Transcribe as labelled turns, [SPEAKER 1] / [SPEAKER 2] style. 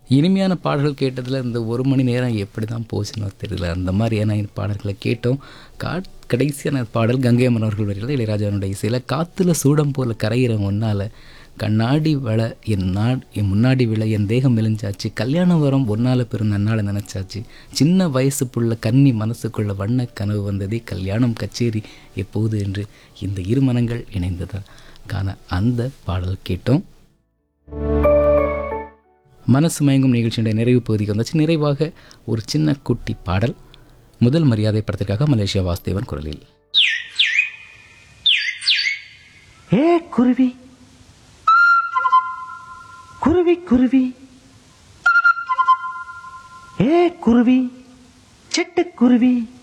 [SPEAKER 1] இனிமையான பாடல்கள் கேட்டதில் இந்த ஒரு மணி நேரம் எப்படி தான் போச்சுன்னு தெரியல. அந்த மாதிரியான பாடல்களை கேட்டோம். கடைசியான பாடல் கங்கை அம்மன் அவர்கள் வரையில் இளையராஜாவுடைய இசையில் காற்றுல சூடம் போல் கரையிற ஒன்றால் கண்ணாடி வள என் முன்னாடி விழ என் தேகம் மெலிஞ்சாச்சு, கல்யாணம் வரம் ஒன்றால் பெரும் நன்னால நினச்சாச்சு, சின்ன வயசு புள்ள கன்னி மனசுக்குள்ள வண்ண கனவு வந்ததே, கல்யாணம் கச்சேரி எப்போது என்று இந்த இரு மனங்கள் இணைந்ததான் காண அந்த பாடல் கேட்டோம். மனசு மயங்கும் நிகழ்ச்சியுடைய நிறைவு பகுதிக்கு வந்தாச்சு. நிறைவாக ஒரு சின்ன குட்டி பாடல். முதல் மரியாதை படத்திற்காக மலேசியா வாசுதேவன் குரலில்.
[SPEAKER 2] ஏ குருவி குருவி குருவி, ஏ குருவி சிட்டுக்குருவி,